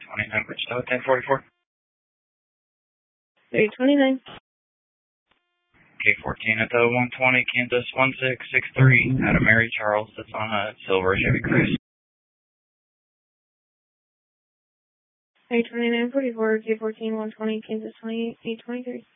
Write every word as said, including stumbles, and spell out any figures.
twenty-nine, Wichita, ten forty-four. three twenty-nine. K fourteen at the one twenty, Kansas one six six three, out of Mary Charles, that's on a silver Chevy Cruze. three twenty-nine forty-four, K fourteen one twenty, Kansas twenty-eight eight twenty-three.